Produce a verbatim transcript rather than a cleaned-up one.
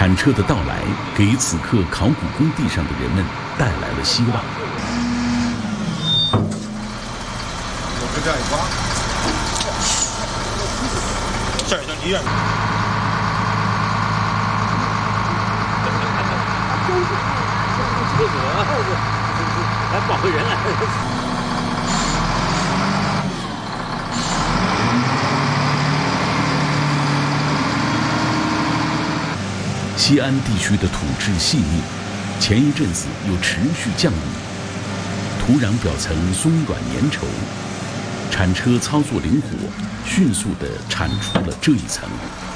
铲车的到来给此刻考古工地上的人们带来了希望。 我这样一刮，这儿就离远。 这个来保护人来。 西安地区的土质细腻，前一阵子又持续降雨，土壤表层松软粘稠，铲车操作灵活，迅速地铲出了这一层。